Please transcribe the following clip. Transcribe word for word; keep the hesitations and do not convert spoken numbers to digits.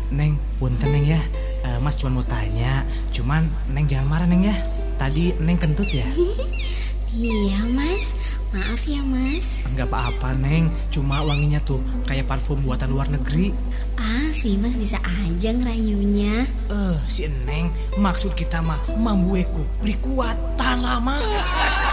Neng, punten Neng ya. Uh, mas cuma mau tanya, cuman Neng jangan marah Neng ya. Tadi Neng kentut ya? Iya Mas, maaf ya Mas. Enggak apa-apa Neng, cuma wanginya tuh kayak parfum buatan luar negeri. Ah, si Mas bisa aja ngerayunya. Eh, uh, si Neng, maksud kita mah mambueku beli kuat tahan lama.